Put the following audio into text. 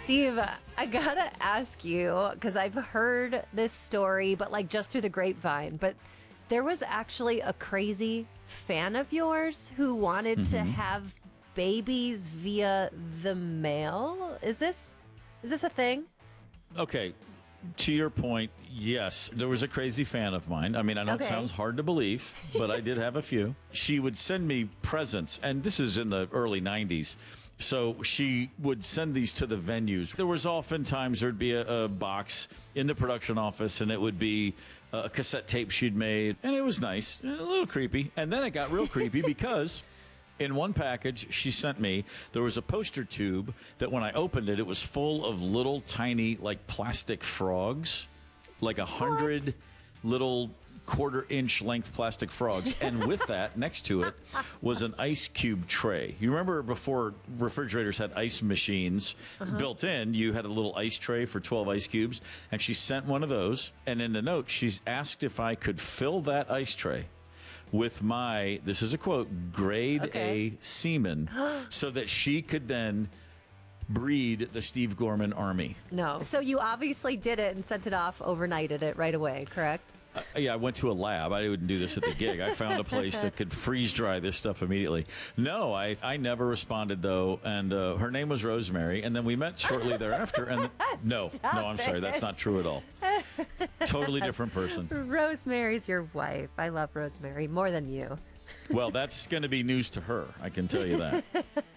Steve, I gotta ask you, because I've heard this story, but like just through the grapevine, but there was actually a crazy fan of yours who wanted to have babies via the mail. Is this a thing? Okay. To your point, yes, there was a crazy fan of mine. I mean, I know it sounds hard to believe, but I did have a few. She would send me presents, and this is in the early 90s. So she would send these to the venues. There was oftentimes there'd be a box in the production office, and it would be a cassette tape she'd made, and it was nice, a little creepy. And then it got real creepy because in one package she sent me, there was a poster tube that when I opened it, it was full of little tiny like plastic frogs, like 100 little quarter-inch length plastic frogs. And with that, next to it, was an ice cube tray. You remember before refrigerators had ice machines built in, you had a little ice tray for 12 ice cubes. And she sent one of those. And in the note, she's asked if I could fill that ice tray with my, this is a quote, grade A semen, so that she could then breed the Steve Gorman army. No. So you obviously did it and sent it off, overnighted it right away, correct? Yeah, I went to a lab. I wouldn't do this at the gig. I found a place that could freeze dry this stuff immediately. No, I never responded, though. And her name was Rosemary. And then we met shortly thereafter. And no, I'm sorry. That's not true at all. Totally different person. Rosemary's your wife. I love Rosemary more than you. Well, that's going to be news to her. I can tell you that.